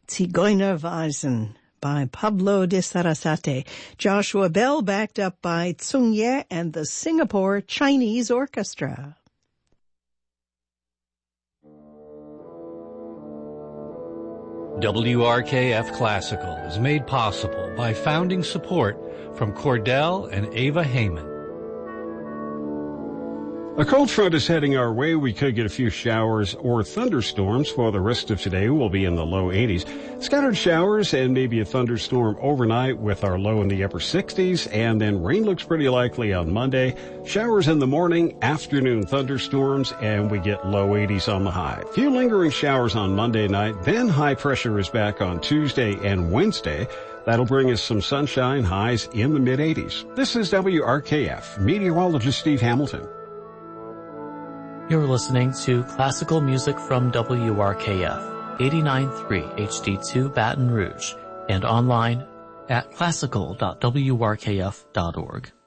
Zigeunerweisen by Pablo de Sarasate. Joshua Bell backed up by Tsung Ye and the Singapore Chinese Orchestra. WRKF Classical is made possible by founding support from Cordell and Ava Heyman. A cold front is heading our way. We could get a few showers or thunderstorms for the rest of today. We'll be in the low 80s. Scattered showers and maybe a thunderstorm overnight with our low in the upper 60s. And then rain looks pretty likely on Monday. Showers in the morning, afternoon thunderstorms, and we get low 80s on the high. Few lingering showers on Monday night. Then high pressure is back on Tuesday and Wednesday. That'll bring us some sunshine, highs in the mid-80s. This is WRKF, meteorologist Steve Hamilton. You're listening to classical music from WRKF, 89.3 HD2 Baton Rouge, and online at classical.wrkf.org.